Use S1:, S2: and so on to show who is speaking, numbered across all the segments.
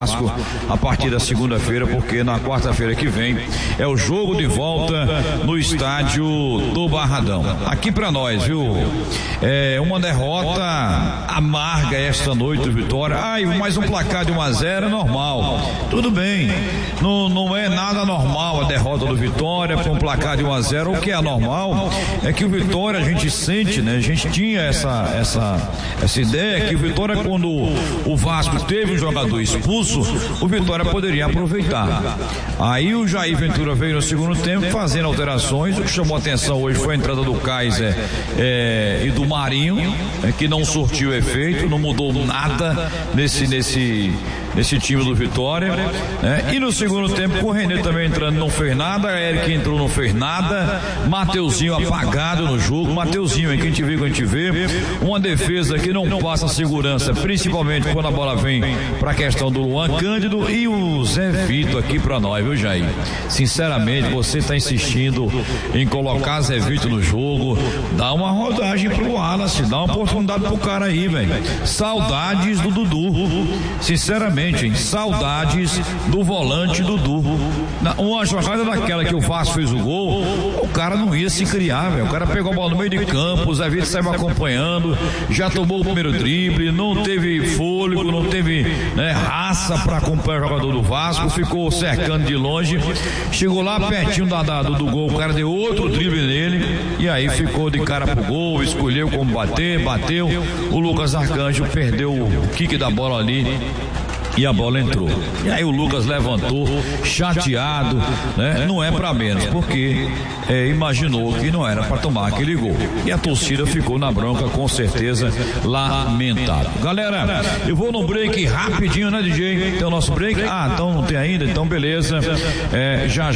S1: a partir da segunda-feira, porque na quarta-feira que vem é o jogo de volta no estádio do Barradão. Aqui pra nós, viu? É uma derrota amarga esta noite do Vitória. Mas um placar de 1-0 é normal. Tudo bem. Não é nada normal a derrota do Vitória por um placar de 1-0. O que é anormal é que o Vitória, a gente sente, né? A gente tinha essa ideia que o Vitória, quando o Vasco teve um jogador expulso, o Vitória poderia aproveitar. Aí o Jair Ventura veio no segundo tempo fazendo alterações. O que chamou a atenção hoje foi a entrada do Kaiser e do Marinho, que não surtiu efeito, não mudou nada nesse time do Vitória, e no segundo tempo o René também entrando, não fez nada. A Eric entrou, não fez nada. Mateuzinho apagado no jogo. Mateuzinho, que a gente vê uma defesa que não passa segurança, principalmente quando a bola vem para a questão do Luan Cândido. E o Zé Vitor aqui para nós, viu, Jair? Sinceramente, você está insistindo em colocar Zé Vitor no jogo. Dá uma rodagem pro Wallace, dá uma oportunidade pro cara aí, velho. Saudades do Dudu, sinceramente, hein? Saudades do volante Dudu. Uma jogada daquela que o Vasco fez o gol, o cara não ia se criar, velho. O cara pegou a bola no meio de campo, o Zé Vitor saiu acompanhando, já tomou o primeiro drible, não teve fôlego, não teve raça para acompanhar o jogador do Vasco, ficou cercando de longe, chegou lá pertinho do gol, o cara deu outro drible nele e aí ficou de cara pro gol, escolheu como bateu. O Lucas Arcanjo perdeu o kick da bola ali e a bola entrou. E aí o Lucas levantou, chateado, né? Não é pra menos, porque imaginou que não era pra tomar aquele gol. E a torcida ficou na bronca, com certeza, lamentável. Galera, eu vou no break rapidinho, né, DJ? Tem o nosso break? Então não tem ainda? Então beleza. Já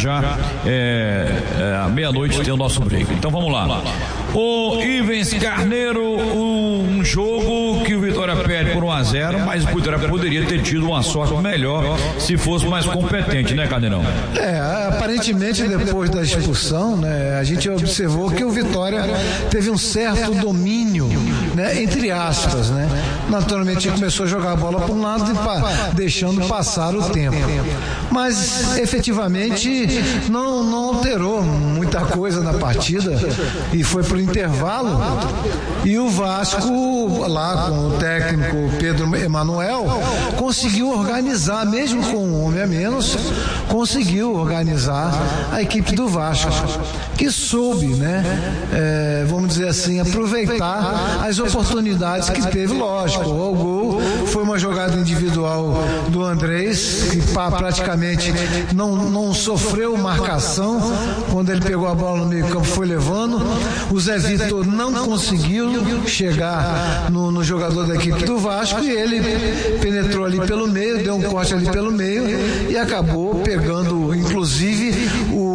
S1: à meia-noite tem o nosso break. Então vamos lá. O Ivens Carneiro, um jogo que o Vitória perde por 1-0, mas o Vitória poderia ter tido uma sorte melhor se fosse mais competente, né, Carneirão?
S2: Aparentemente depois da expulsão, né, a gente observou que o Vitória teve um certo domínio, né, entre aspas, né? Naturalmente começou a jogar a bola para um lado e deixando passar o tempo, mas efetivamente não alterou muita coisa na partida e foi pro intervalo e o Vasco, lá com o técnico Pedro Emanuel, conseguiu organizar, mesmo com um homem a menos, conseguiu organizar a equipe do Vasco, que soube, né, vamos dizer assim, aproveitar as oportunidades que teve. Lógico, o gol foi uma jogada individual do Andrés, que praticamente não sofreu marcação quando ele pegou a bola no meio campo, foi levando. O Zé Vitor não conseguiu chegar no jogador da equipe do Vasco e ele penetrou ali pelo meio, deu um corte ali pelo meio e acabou pegando, inclusive,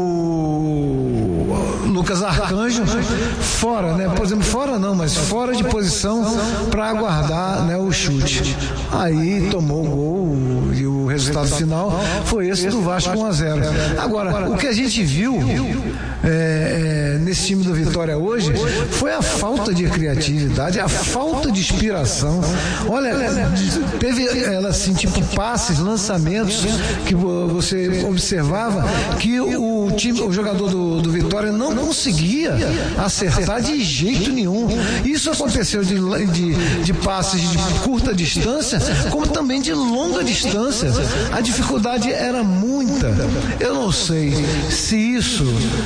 S2: o Lucas Arcanjo fora, né? Por exemplo, fora não, mas fora de posição para aguardar, né, o chute. Aí tomou o gol e o resultado final foi esse do Vasco 1-0. Agora, o que a gente viu nesse time do Vitória hoje foi a falta de criatividade, a falta de inspiração. Olha, teve assim, tipo passes, lançamentos que você observava que o jogador do Vitória não conseguia acertar de jeito nenhum. Isso aconteceu de passes de curta distância, como também de longa distância. A dificuldade era muita. Eu não sei se isso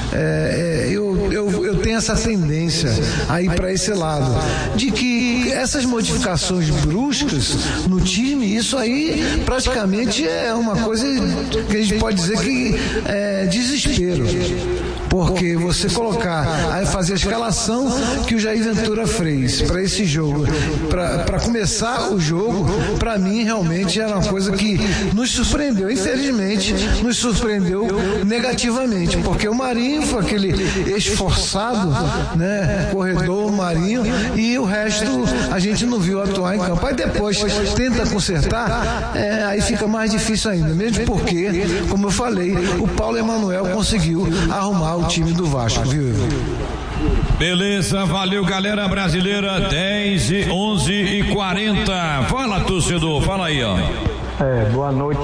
S2: eu tenho essa tendência a ir para esse lado, de que essas modificações bruscas no time, isso aí praticamente é uma coisa que a gente pode dizer que é desespero. Porque você colocar, fazer a escalação que o Jair Ventura fez para esse jogo, para começar o jogo, para mim realmente era uma coisa que nos surpreendeu, infelizmente, nos surpreendeu negativamente, porque o Marinho foi aquele esforçado, né, corredor Marinho, e o resto a gente não viu atuar em campo. Aí depois tenta consertar, aí fica mais difícil ainda, mesmo porque, como eu falei, o Paulo Emanuel conseguiu arrumar o time do Vasco, viu, Ivo?
S1: Beleza, valeu, galera brasileira. 10 e 11 e 40. Fala, torcedor, fala aí, ó.
S3: Boa noite